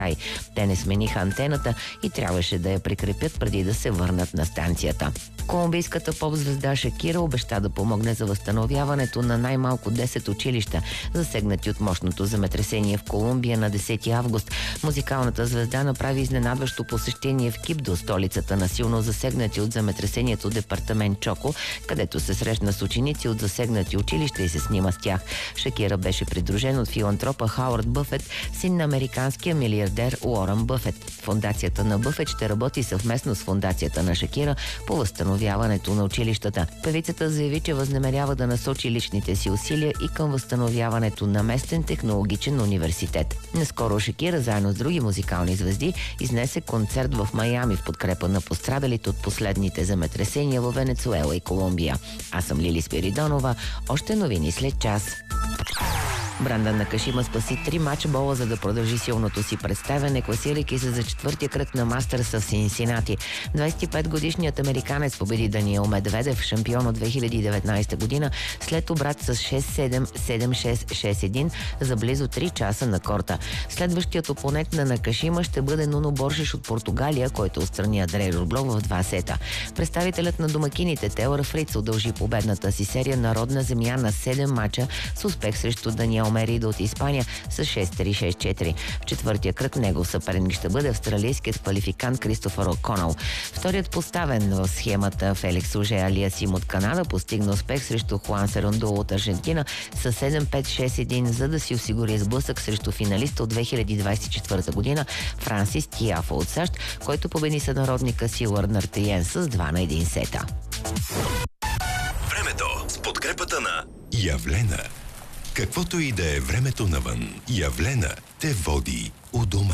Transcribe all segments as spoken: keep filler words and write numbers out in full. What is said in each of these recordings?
Те не смениха антената и трябваше да я прикрепят преди да се върнат на станцията. Колумбийската поп-звезда Шакира обеща да помогне за възстановяването на най-малко десет училища, засегнати от мощното земетресение в Колумбия на десети август. Музикалната звезда направи изненадващо посещение в Кибдо, столицата на силно засегнати от земетресението департамент Чоко, където се срещна с ученици от засегнати училища и се снима с тях. Шакира беше придружен от филантропа Хауърд Бъфет, син на американския милиардер Уорън Бъфет. Фондацията на Бъфет ще работи съвместно с фондацията на Шакира по възстановяването на училищата. Певицата заяви, че възнамерява да насочи личните си усилия и към възстановяването на местен технологичен университет. Наскоро Шакира, заедно с други музикални звезди, изнесе концерт в Майами в подкрепа на пострадалите от последните земетресения в Венецуела и Колумбия. Аз съм Лили Спиридонова. Още новини след час. Брандан Накашима спаси три мача бола, за да продължи силното си представяне, класирайки се за четвъртия кръг на Мастърса в Синсинати. двадесет и пет годишният американец победи Даниел Медведев, шампион от две хиляди и деветнадесета година, след обрат с шест седем, седем шест, шест едно за близо три часа на корта. Следващият опонент на Накашима ще бъде Нуно Боршеш от Португалия, който отстрани Андрей Рублев в два сета. Представителят на домакините Тейлор Фриц удължи победната си серия на родна земя на седем мача с успех срещу Даниел Мерида от Испания с шест три шест четири. В четвъртия кръг негов съперник ще бъде австралийският квалификант Кристофър О'Конъл. Вторият поставен в схемата Феликс Оже Алиасим от Канада постигна успех срещу Хуан Серундо от Аржентина с седем пет шест едно, за да си осигури сблъсък срещу финалиста от две хиляди двадесет и четвърта година Франсис Тиафо от САЩ, който победи сънародника си Уърнър Триен с два на един сета. Времето с подкрепата на Явлена. Каквото и да е времето навън, Явлена те води у дома.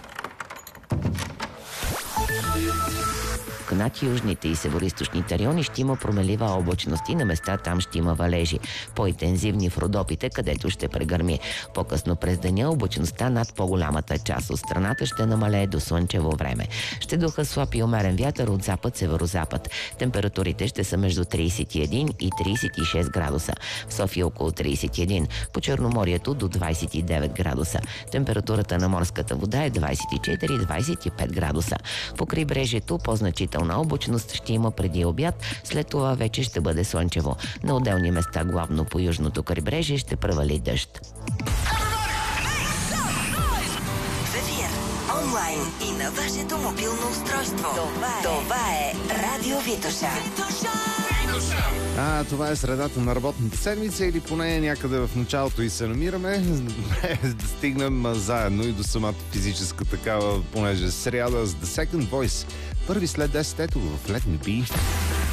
Над южните и североизточните райони ще има промелива облачност и на места там ще има валежи. По-интензивни в Родопите, където ще прегърми. По-късно през деня облачността над по-голямата част от страната ще намалее до слънчево време. Ще духа слаб и умерен вятър от запад-северозапад. Температурите ще са между тридесет и един и тридесет и шест градуса. В София около тридесет и един. По Черноморието до двадесет и девет градуса. Температурата на морската вода е двадесет и четири до двадесет и пет градуса. По крайбрежието по-значителна облачност ще има преди обяд, след това вече ще бъде слънчево. На отделни места, главно по южното крайбрежие, ще превали дъжд. В ефир, онлайн и на вашето мобилно устройство. Това е, това е Радио Витоша. А, това е средата на работната седмица или поне някъде в началото и се намираме. Добре, да стигнем заедно и до самата физическа такава, понеже сряда с The Second Voice. Първи след десет, ето в Let Me Be.